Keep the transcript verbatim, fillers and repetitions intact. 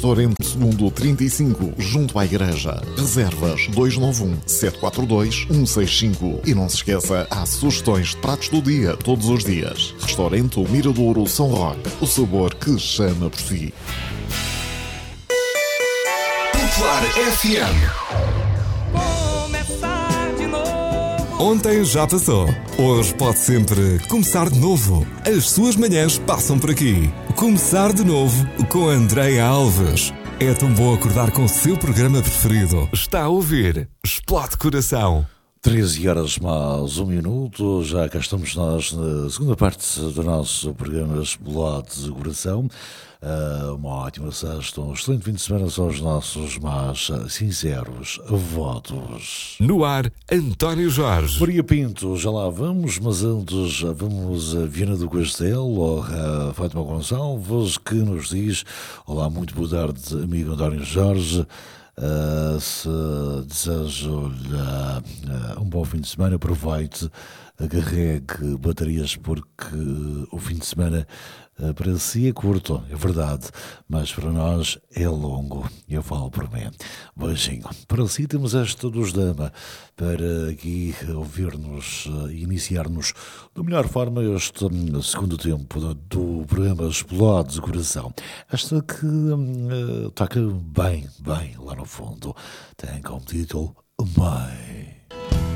Restaurante Segundo trinta e cinco, junto à igreja. Reservas dois nove um, sete quatro dois, um seis cinco. E não se esqueça, há sugestões de pratos do dia todos os dias. Restaurante Miradouro São Roque, o sabor que chama por si. Popular F M. Começar de novo. Ontem já passou. Hoje pode sempre começar de novo. As suas manhãs passam por aqui. Começar de novo com Andréia Alves. É tão bom acordar com o seu programa preferido. Está a ouvir Explode Coração. treze horas mais um minuto, já cá estamos nós na segunda parte do nosso programa Explode Coração. Uh, uma ótima sexta, um excelente fim de semana são os nossos mais sinceros votos. No ar, António Jorge. Maria Pinto, já lá vamos, mas antes vamos a Viana do Castelo, a Fátima Gonçalves, que nos diz: olá, muito boa tarde, amigo António Jorge. Uh, se desejo-lhe uh, um bom fim de semana, aproveite, carregue baterias, porque o fim de semana uh, para si é curto, é verdade, mas para nós é longo. Eu falo por mim. Beijinho. Para si temos esta dos Dama, para aqui ouvir-nos e uh, iniciar-nos da melhor forma este um, segundo tempo do, do programa Explode Coração. Esta que um, uh, toca bem, bem lá no fundo, tem como título Mãe.